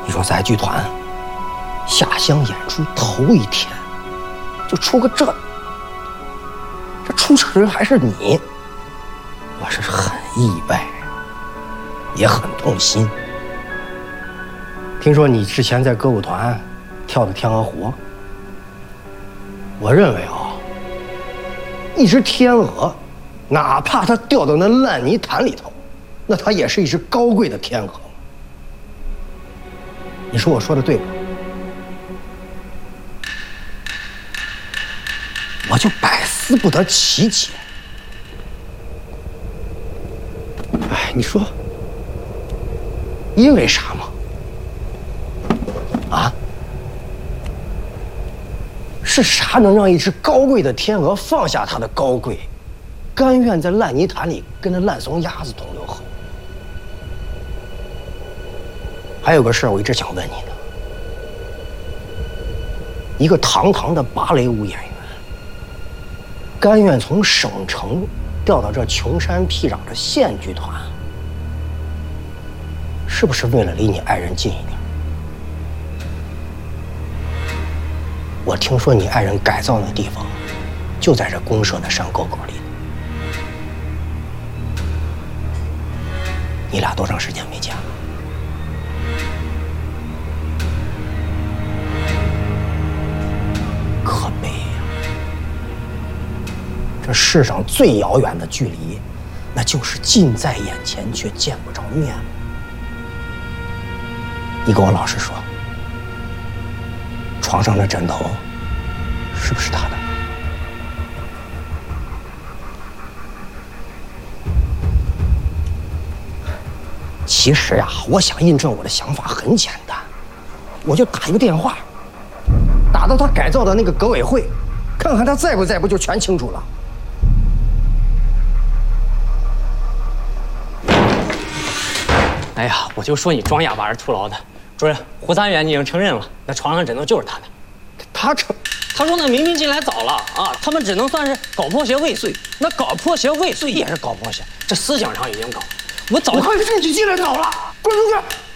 你说咱剧团下乡演出头一天就出个这出车人还是你，我是很意外，也很痛心。听说你之前在歌舞团跳的天鹅湖，我认为一只天鹅，哪怕它掉到那烂泥潭里头，那它也是一只高贵的天鹅。你说我说的对吧？我就百思不得其解。哎，你说，因为啥吗？啊？是啥能让一只高贵的天鹅放下它的高贵，甘愿在烂泥潭里跟那烂怂鸭子同流合污？还有个事儿我一直想问你的，一个堂堂的芭蕾舞演员，甘愿从省城调到这穷山僻壤的县剧团，是不是为了离你爱人近一点？我听说你爱人改造那地方就在这公社的山沟沟里。你俩多长时间没见了？可悲呀！这世上最遥远的距离，那就是近在眼前却见不着面。你跟我老实说，床上的枕头是不是他的？其实呀，我想印证我的想法很简单，我就打一个电话，打到他改造的那个革委会，看看他在不在，不就全清楚了？ 哎呀，我就说你装哑巴是徒劳的。主任，胡三元已经承认了，那床上枕头就是他的。 他说那明明进来早了啊，他们只能算是搞破鞋未遂。那搞破鞋未遂也是搞破鞋，这思想上已经搞。我快进去进来早了，滚出去！